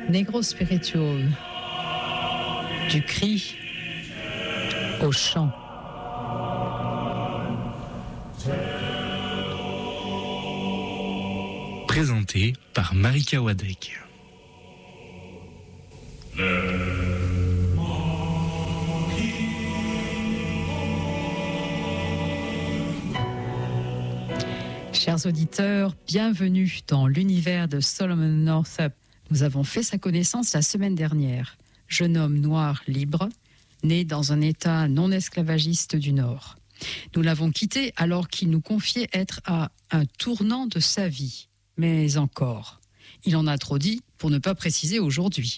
Negro Spiritual, du cri au chant. Présenté par Marika Wadek. Chers auditeurs, bienvenue dans l'univers de Solomon Northup. Nous avons fait sa connaissance la semaine dernière. Jeune homme noir libre, né dans un État non esclavagiste du Nord. Nous l'avons quitté alors qu'il nous confiait être à un tournant de sa vie. Mais encore, il en a trop dit pour ne pas préciser aujourd'hui.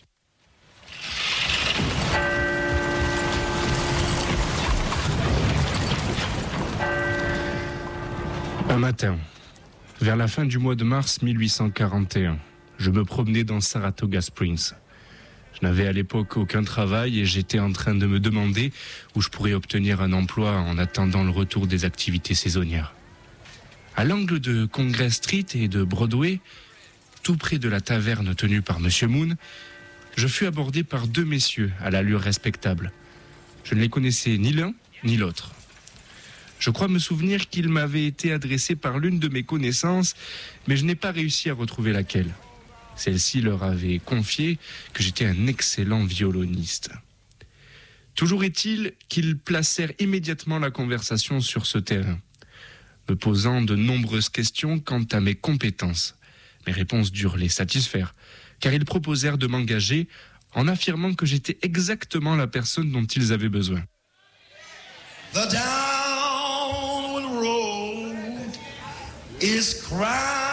Un matin, vers la fin du mois de mars 1841, je me promenais dans Saratoga Springs. Je n'avais à l'époque aucun travail et j'étais en train de me demander où je pourrais obtenir un emploi en attendant le retour des activités saisonnières. À l'angle de Congress Street et de Broadway, tout près de la taverne tenue par M. Moon, je fus abordé par deux messieurs à l'allure respectable. Je ne les connaissais ni l'un ni l'autre. Je crois me souvenir qu'il m'avait été adressé par l'une de mes connaissances, mais je n'ai pas réussi à retrouver laquelle. Celle-ci leur avait confié que j'étais un excellent violoniste. Toujours est-il qu'ils placèrent immédiatement la conversation sur ce terrain, me posant de nombreuses questions quant à mes compétences. Mes réponses durent les satisfaire, car ils proposèrent de m'engager en affirmant que j'étais exactement la personne dont ils avaient besoin. The downward road is crowded